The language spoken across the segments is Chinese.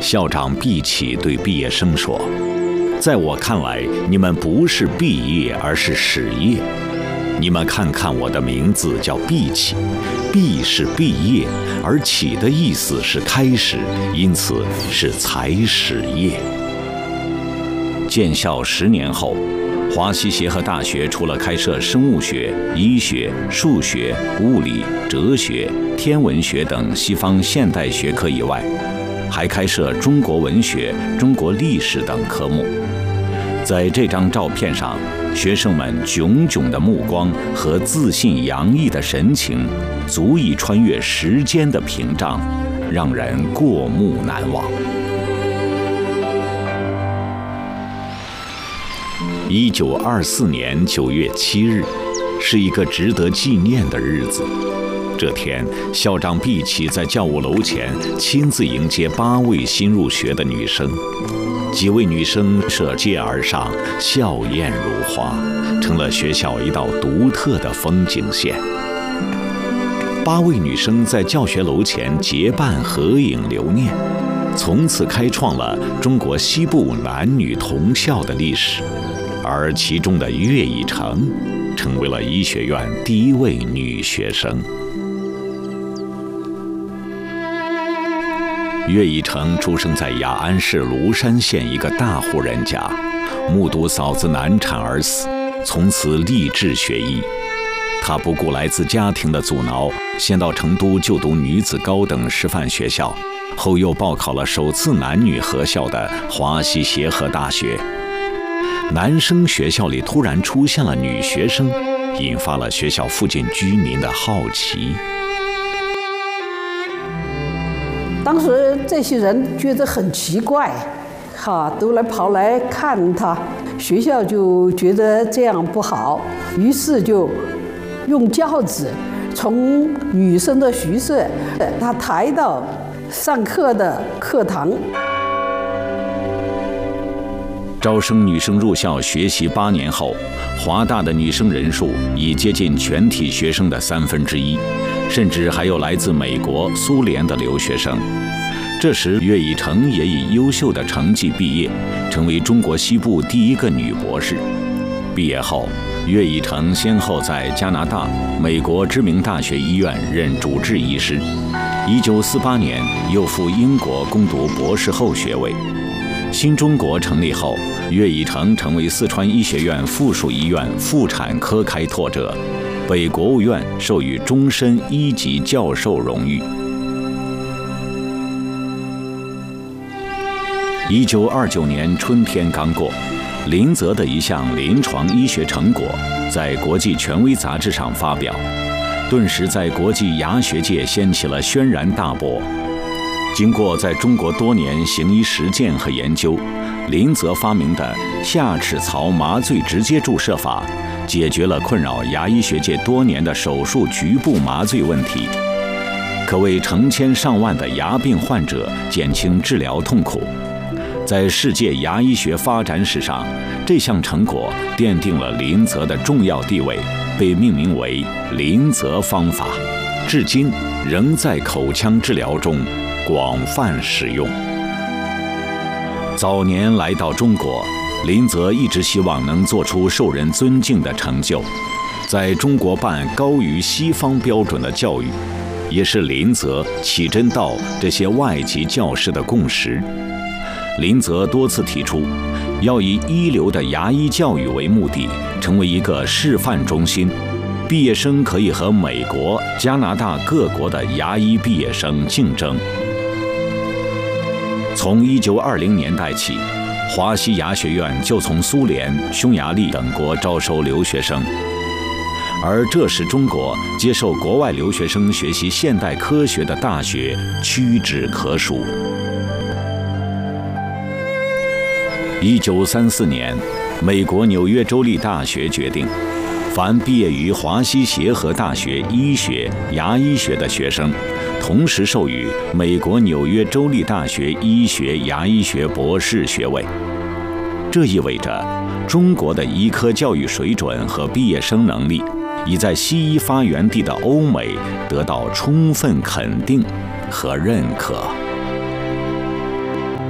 校长毕启对毕业生说：“在我看来，你们不是毕业，而是始业。你们看看我的名字叫毕启，毕是毕业，而启的意思是开始，因此是才始业。”建校10年后，华西协和大学除了开设生物学、医学、数学、物理、哲学、天文学等西方现代学科以外，还开设中国文学、中国历史等科目。在这张照片上，学生们炯炯的目光和自信洋溢的神情，足以穿越时间的屏障，让人过目难忘。1924年9月7日，是一个值得纪念的日子。这天，校长毕启在教务楼前亲自迎接8位新入学的女生。几位女生射阶而上，笑靥如花，成了学校一道独特的风景线。8位女生在教学楼前结伴合影留念，从此开创了中国西部男女同校的历史。而其中的岳以诚成为了医学院第一位女学生。岳以诚出生在雅安市芦山县一个大户人家，目睹嫂子难产而死，从此立志学医。他不顾来自家庭的阻挠，先到成都就读女子高等师范学校，后又报考了首次男女合校的华西协和大学。男生学校里突然出现了女学生，引发了学校附近居民的好奇。 当时这些人觉得很奇怪，都跑来看他，学校就觉得这样不好，于是就用轿子从女生的宿舍，他抬到上课的课堂。 招生女生入校学习8年后，华大的女生人数已接近全体学生的1/3，甚至还有来自美国、苏联的留学生。这时，岳以诚也以优秀的成绩毕业，成为中国西部第一个女博士。毕业后，岳以诚先后在加拿大、美国知名大学医院任主治医师。1948年，又赴英国攻读博士后学位。新中国成立后，岳以诚成为四川医学院附属医院妇产科开拓者，被国务院授予终身1级教授荣誉。1929年春天刚过，林则的一项临床医学成果在国际权威杂志上发表，顿时在国际牙学界掀起了轩然大波。经过在中国多年行医实践和研究，林则发明的下齿槽麻醉直接注射法，解决了困扰牙医学界多年的手术局部麻醉问题，可为成千上万的牙病患者减轻治疗痛苦。在世界牙医学发展史上，这项成果奠定了林则的重要地位，被命名为林则方法，至今仍在口腔治疗中广泛使用。早年来到中国，林则一直希望能做出受人尊敬的成就，在中国办高于西方标准的教育，也是林则启真道这些外籍教师的共识。林则多次提出，要以一流的牙医教育为目的，成为一个示范中心，毕业生可以和美国、加拿大各国的牙医毕业生竞争。从1920年代起，华西牙学院就从苏联、匈牙利等国招收留学生，而这时中国接受国外留学生学习现代科学的大学屈指可数。1934年，美国纽约州立大学决定，凡毕业于华西协和大学医学、牙医学的学生，同时授予美国纽约州立大学医学、牙医学博士学位。这意味着，中国的医科教育水准和毕业生能力，已在西医发源地的欧美得到充分肯定和认可。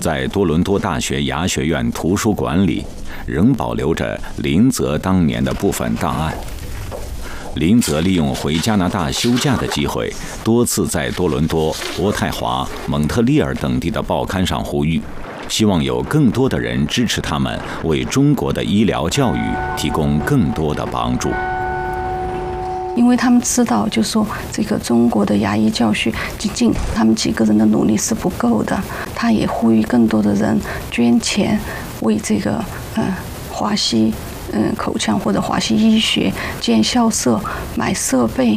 在多伦多大学牙学院图书馆里，仍保留着林泽当年的部分档案。林泽利用回加拿大休假的机会，多次在多伦多、渥太华、蒙特利尔等地的报刊上呼吁，希望有更多的人支持他们，为中国的医疗教育提供更多的帮助。 因为他们知道，就说这个中国的牙医教学，仅仅他们几个人的努力是不够的。他也呼吁更多的人捐钱，为这个华西口腔或者华西医学建校舍、买设备。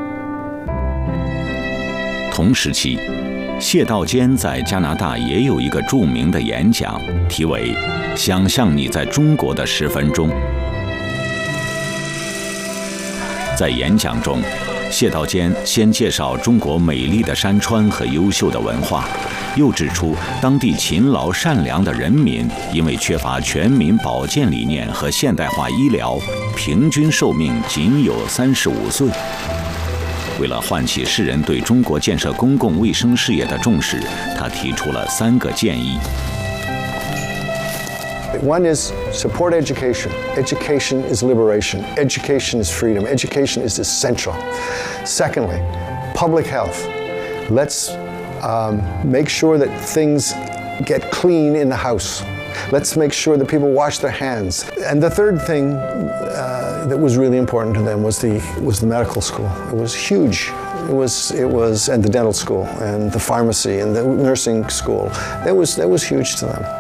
同时期，谢道坚在加拿大也有一个著名的演讲，题为《想象你在中国的10分钟》。在演讲中，谢道坚先介绍中国美丽的山川和优秀的文化，又指出当地勤劳善良的人民因为缺乏全民保健理念和现代化医疗，平均寿命仅有35岁。为了唤起世人对中国建设公共卫生事业的重视，他提出了3个建议。 One is support education. Education is liberation. Education is freedom. Education is essential. Secondly, public health. Let's make sure that things get clean in the house. Let's make sure that people wash their hands. And the third thing that was really important to them was the medical school. It was huge. It was and the dental school and the pharmacy and the nursing school. That was huge to them.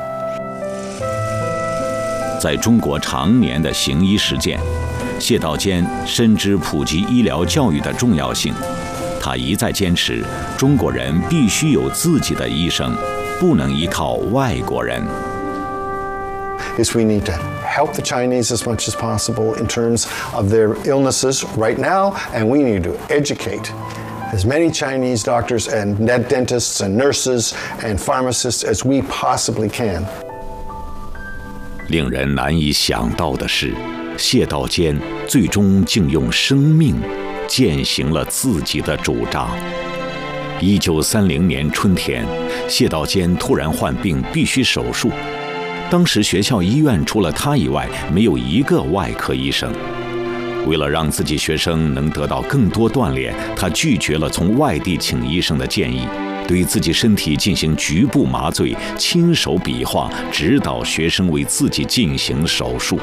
在中国常年的行医实践，谢道坚深知普及医疗教育的重要性。他一再坚持，中国人必须有自己的医生，不能依靠外国人。 Is we need to help the Chinese as much as possible in terms of their illnesses right now, and we need to educate as many Chinese doctors and dentists and nurses and pharmacists as we possibly can. 令人难以想到的是，谢道坚最终竟用生命践行了自己的主张。1930年春天，谢道坚突然患病，必须手术。当时学校医院除了他以外，没有一个外科医生。为了让自己学生能得到更多锻炼，他拒绝了从外地请医生的建议，对自己身体进行局部麻醉，亲手比划，指导学生为自己进行手术。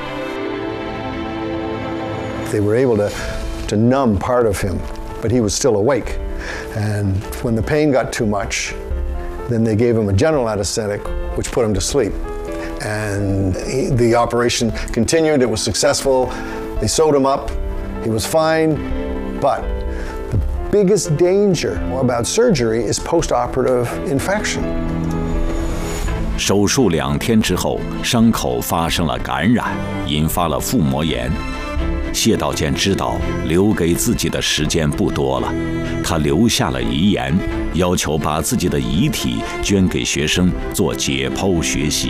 They were able to numb part of him, but he was still awake. And when the pain got too much, then they gave him a general anesthetic, which put him to sleep. And the operation continued. It was successful. They sewed him up. He was fine. But the biggest danger about surgery is post-operative infection. 手术2天之后，伤口发生了感染，引发了腹膜炎。谢道坚知道留给自己的时间不多了，他留下了遗言，要求把自己的遗体捐给学生做解剖学习。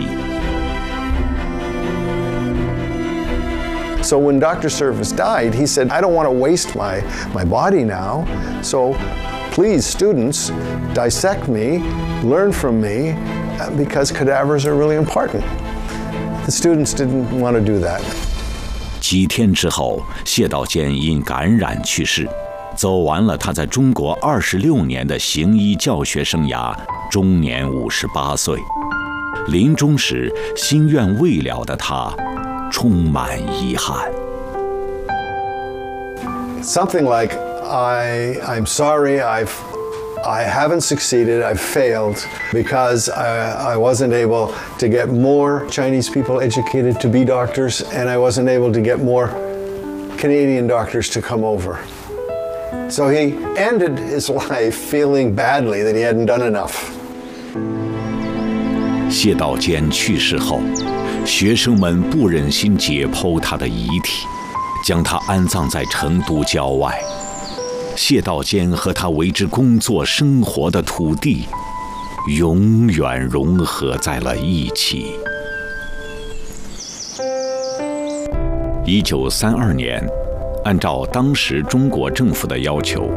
So when Dr. Service died, he said, I don't want to waste my body now, so please, students, dissect me, learn from me, because cadavers are really important. The students didn't want to do that. 几天之后，谢道坚因感染去世，走完了他在中国26年的行医教学生涯，终年58岁。临终时，心愿未了的他，充满遗憾。 Something like, I'm sorry, I haven't succeeded, I've failed because I wasn't able to get more Chinese people educated to be doctors, and I wasn't able to get more Canadian doctors to come over. So he ended his life feeling badly that he hadn't done enough. 谢道坚去世后，学生们不忍心解剖他的遗体，将他安葬在成都郊外。谢道坚和他为之工作生活的土地，永远融合在了一起。1932年，按照当时中国政府的要求，